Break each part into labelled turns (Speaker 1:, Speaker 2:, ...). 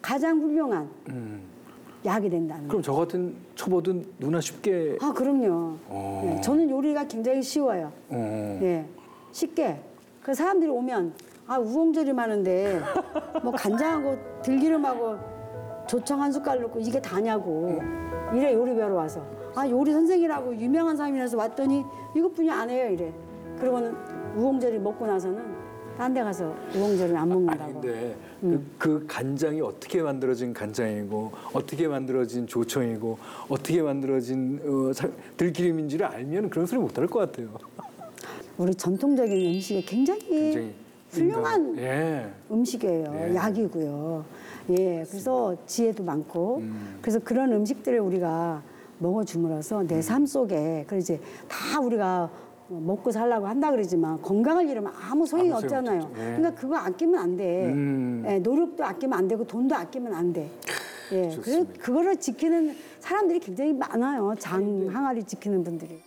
Speaker 1: 가장 훌륭한 약이 된다는
Speaker 2: 그럼 저 같은 초보도 누나 쉽게.
Speaker 1: 아, 그럼요. 네, 저는 요리가 굉장히 쉬워요.
Speaker 2: 어.
Speaker 1: 예, 쉽게. 그 사람들이 오면 아, 우엉절임 하는데 뭐 간장하고 들기름하고 조청 한 숟갈 넣고 이게 다냐고 이래. 요리 배우러 와서 아, 요리 선생이라고 유명한 사람이라서 왔더니 이것뿐이 안 해요 이래. 그러고는 우엉절임 먹고 나서는 딴 데 가서 우엉절임 안 먹는다고.
Speaker 2: 아니, 근데 그 간장이 어떻게 만들어진 간장이고 어떻게 만들어진 조청이고 어떻게 만들어진 들기름인지를 알면 그런 소리 못 할 것 같아요.
Speaker 1: 우리 전통적인 음식에 굉장히 훌륭한
Speaker 2: 예.
Speaker 1: 음식이에요.
Speaker 2: 예.
Speaker 1: 약이고요. 예, 그래서 지혜도 많고 그래서 그런 음식들을 우리가 먹어줌으로써 내 삶 속에 그래 이제 다 우리가 먹고 살라고 한다 그러지만 건강을 잃으면 아무 소용이
Speaker 2: 아무 소용이
Speaker 1: 없잖아요.
Speaker 2: 없죠. 예.
Speaker 1: 그러니까 그거 아끼면 안 돼. 예, 노력도 아끼면 안 되고 돈도 아끼면 안 돼. 예, 그래서
Speaker 2: 좋습니다.
Speaker 1: 그거를 지키는 사람들이 굉장히 많아요. 장 항아리 지키는 분들이.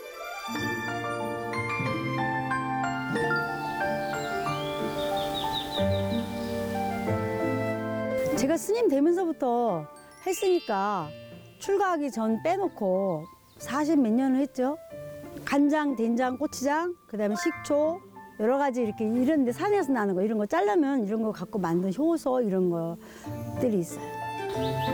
Speaker 1: 제가 스님 되면서부터 했으니까 출가하기 전 빼놓고 40 몇 년을 했죠. 간장, 된장, 고추장, 그다음에 식초 여러 가지 이렇게 이런데 산에서 나는 거 이런 거 자르면 이런 거 갖고 만든 효소 이런 것들이 있어요.